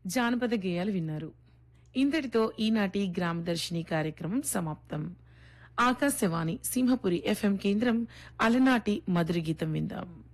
జానపద గేయాలు విన్నారు. ఇంతటితో ఈనాటి గ్రామదర్శిని కార్యక్రమం సమాప్తం. ఆకాశవాణి సింహపురి ఎఫ్ఎం కేంద్రం అలనాటి మధుర గీతం విందాం.